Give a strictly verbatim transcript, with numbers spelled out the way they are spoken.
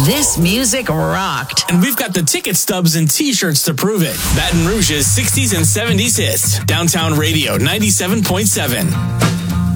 This music rocked. And we've got the ticket stubs and t-shirts to prove it. Baton Rouge's sixties and seventies hits. Downtown Radio ninety-seven point seven.